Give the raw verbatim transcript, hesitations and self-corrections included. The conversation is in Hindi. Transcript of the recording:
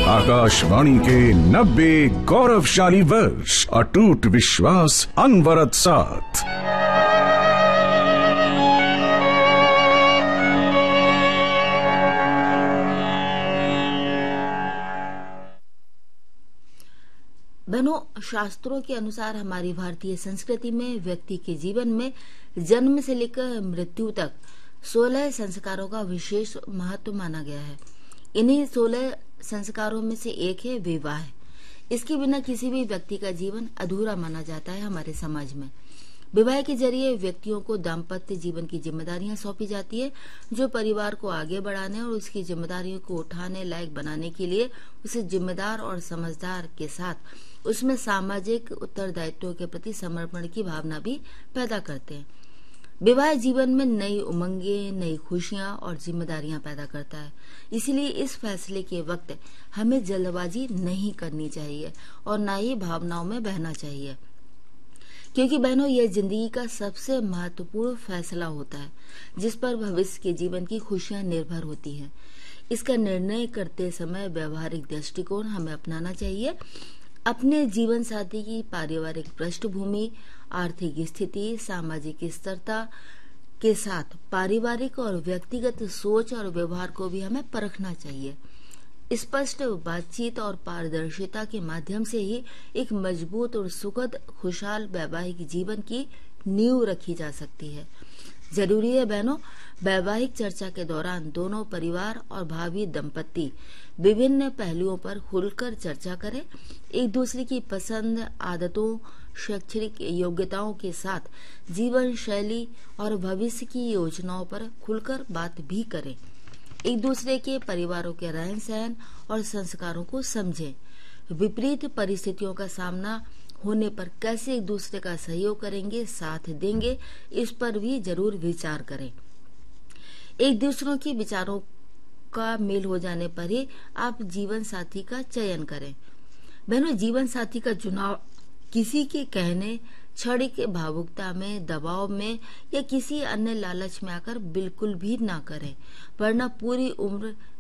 आकाशवाणी के नब्बे गौरवशाली वर्ष, अटूट विश्वास, अनवरत साथ। बहनों, शास्त्रों के अनुसार हमारी भारतीय संस्कृति में व्यक्ति के जीवन में जन्म से लेकर मृत्यु तक सोलह संस्कारों का विशेष महत्व माना गया है। इन्हीं सोलह संस्कारों में से एक है विवाह। इसके बिना किसी भी व्यक्ति का जीवन अधूरा माना जाता है। हमारे समाज में विवाह के जरिए व्यक्तियों को दाम्पत्य जीवन की जिम्मेदारियां सौंपी जाती है, जो परिवार को आगे बढ़ाने और उसकी जिम्मेदारियों को उठाने लायक बनाने के लिए उसे जिम्मेदार और समझदार के साथ उसमें सामाजिक उत्तरदायित्वों के प्रति समर्पण की भावना भी पैदा करते हैं। विवाह जीवन में नई उमंगे, नई खुशियां और जिम्मेदारियां पैदा करता है। इसलिए इस फैसले के वक्त हमें जल्दबाजी नहीं करनी चाहिए और न ही भावनाओं में बहना चाहिए, क्योंकि बहनों, यह जिंदगी का सबसे महत्वपूर्ण फैसला होता है जिस पर भविष्य के जीवन की खुशियां निर्भर होती हैं। इसका निर्णय करते समय व्यवहारिक दृष्टिकोण हमें अपनाना चाहिए। अपने जीवन साथी की पारिवारिक पृष्ठभूमि, आर्थिक स्थिति, सामाजिक स्थिरता के साथ पारिवारिक और व्यक्तिगत सोच और व्यवहार को भी हमें परखना चाहिए। स्पष्ट बातचीत और पारदर्शिता के माध्यम से ही एक मजबूत और सुखद खुशहाल वैवाहिक जीवन की नींव रखी जा सकती है। जरूरी है बहनों, वैवाहिक चर्चा के दौरान दोनों परिवार और भावी दंपति विभिन्न पहलुओं पर खुलकर चर्चा करें। एक दूसरे की पसंद, आदतों, शैक्षणिक योग्यताओं के साथ जीवन शैली और भविष्य की योजनाओं पर खुलकर बात भी करें। एक दूसरे के परिवारों के रहन सहन और संस्कारों को समझें। विपरीत परिस्थितियों का सामना होने पर कैसे एक दूसरे का सहयोग करेंगे, साथ देंगे, इस पर भी जरूर विचार करें। एक दूसरों के विचारों का मेल हो जाने पर ही आप जीवन साथी का चयन करें। बहनों, जीवन साथी का चुनाव किसी के कहने, क्षणिक भावुकता में, दबाव में या किसी अन्य लालच में आकर बिल्कुल भी ना करें, वरना पूरी उम्र